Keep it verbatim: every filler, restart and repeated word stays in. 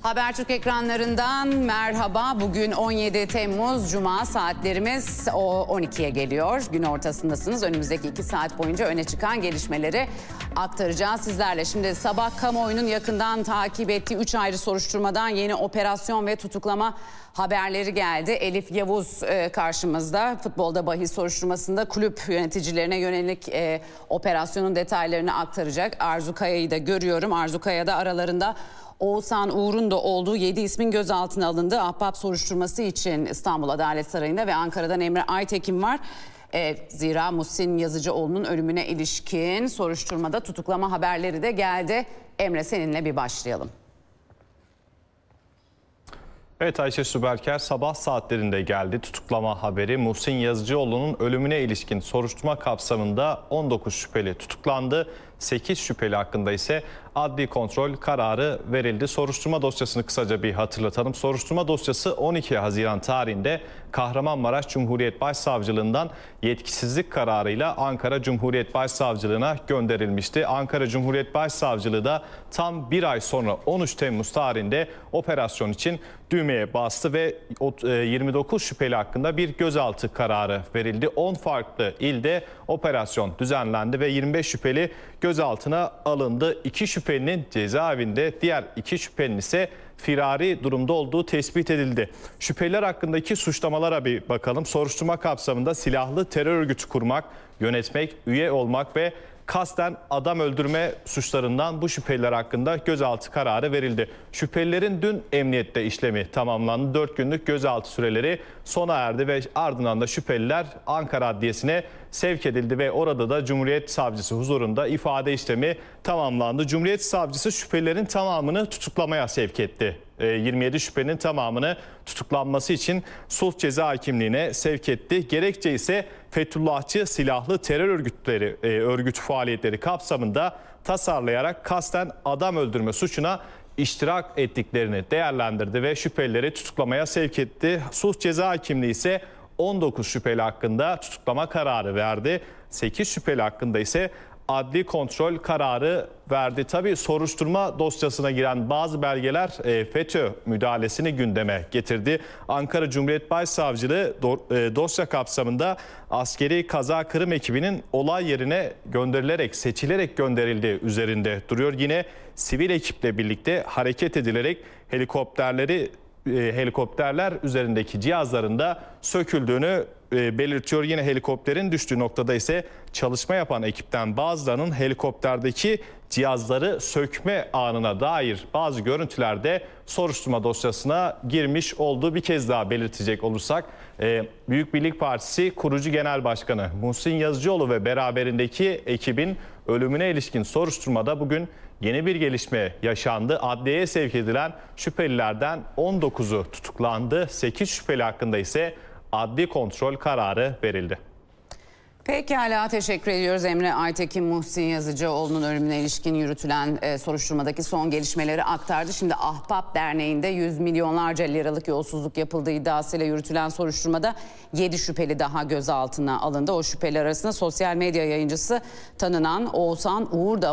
Habertürk ekranlarından merhaba. Bugün on yedi Temmuz Cuma, saatlerimiz o on ikiye geliyor. Gün ortasındasınız. Önümüzdeki iki saat boyunca öne çıkan gelişmeleri aktaracağız sizlerle. Şimdi sabah kamuoyunun yakından takip ettiği üç ayrı soruşturmadan yeni operasyon ve tutuklama haberleri geldi. Elif Yavuz e, karşımızda. Futbolda bahis soruşturmasında kulüp yöneticilerine yönelik e, operasyonun detaylarını aktaracak. Arzu Kaya'yı da görüyorum. Arzu Kaya da aralarında Oğuzhan Uğur'un da olduğu yedi ismin gözaltına alındı. Ahbap soruşturması için İstanbul Adalet Sarayı'nda ve Ankara'dan Emre Aytekin var. E, zira Muhsin Yazıcıoğlu'nun ölümüne ilişkin soruşturmada tutuklama haberleri de geldi. Emre, seninle bir başlayalım. Evet Ayşe Süberker, sabah saatlerinde geldi tutuklama haberi. Muhsin Yazıcıoğlu'nun ölümüne ilişkin soruşturma kapsamında on dokuz şüpheli tutuklandı. sekiz şüpheli hakkında ise adli kontrol kararı verildi. Soruşturma dosyasını kısaca bir hatırlatalım. Soruşturma dosyası on iki Haziran tarihinde Kahramanmaraş Cumhuriyet Başsavcılığından yetkisizlik kararıyla Ankara Cumhuriyet Başsavcılığına gönderilmişti. Ankara Cumhuriyet Başsavcılığı da tam bir ay sonra on üç Temmuz tarihinde operasyon için düğmeye bastı ve yirmi dokuz şüpheli hakkında bir gözaltı kararı verildi. on farklı ilde operasyon düzenlendi ve yirmi beş şüpheli gözaltına alındı. iki şüphelinin cezaevinde, diğer iki şüphelinin ise firari durumda olduğu tespit edildi. Şüpheliler hakkındaki suçlamalara bir bakalım. Soruşturma kapsamında silahlı terör örgütü kurmak, yönetmek, üye olmak ve kasten adam öldürme suçlarından bu şüpheliler hakkında gözaltı kararı verildi. Şüphelilerin dün emniyette işlemi tamamlandı. dört günlük gözaltı süreleri sona erdi ve ardından da şüpheliler Ankara Adliyesi'ne sevk edildi ve orada da Cumhuriyet Savcısı huzurunda ifade işlemi tamamlandı. Cumhuriyet Savcısı şüphelilerin tamamını tutuklamaya sevk etti. yirmi yedi şüphelinin tamamını tutuklanması için sulh ceza hakimliğine sevk etti. Gerekçe ise Fethullahçı silahlı terör örgütleri e, örgüt faaliyetleri kapsamında tasarlayarak kasten adam öldürme suçuna iştirak ettiklerini değerlendirdi ve şüphelileri tutuklamaya sevk etti. Sulh ceza hakimliği ise on dokuz şüpheli hakkında tutuklama kararı verdi. sekiz şüpheli hakkında ise adli kontrol kararı verdi. Tabii soruşturma dosyasına giren bazı belgeler e, FETÖ müdahalesini gündeme getirdi. Ankara Cumhuriyet Başsavcılığı do, e, dosya kapsamında askeri kaza kırım ekibinin olay yerine gönderilerek, seçilerek gönderildiği üzerinde duruyor. Yine sivil ekiple birlikte hareket edilerek helikopterleri e, helikopterler üzerindeki cihazların da söküldüğünü e, belirtiyor. Yine helikopterin düştüğü noktada ise çalışma yapan ekipten bazılarının helikopterdeki cihazları sökme anına dair bazı görüntülerde soruşturma dosyasına girmiş olduğu bir kez daha belirtecek olursak, e, Büyük Birlik Partisi kurucu genel başkanı Muhsin Yazıcıoğlu ve beraberindeki ekibin ölümüne ilişkin soruşturmada bugün yeni bir gelişme yaşandı. Adliyeye sevk edilen şüphelilerden on dokuzu tutuklandı. sekiz şüpheli hakkında ise adli kontrol kararı verildi. Pekala, teşekkür ediyoruz Emre Aytekin. Muhsin Yazıcıoğlu'nun ölümüne ilişkin yürütülen e, soruşturmadaki son gelişmeleri aktardı. Şimdi Ahbap Derneği'nde yüz milyonlarca liralık yolsuzluk yapıldığı iddiasıyla yürütülen soruşturmada yedi şüpheli daha gözaltına alındı. O şüpheli arasında sosyal medya yayıncısı tanınan Oğuzhan Uğur da